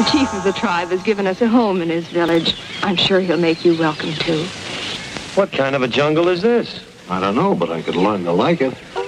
The chief of the tribe has given us a home in his village. I'm sure he'll make you welcome, too. What kind of a jungle is this? I don't know, but I could learn to like it.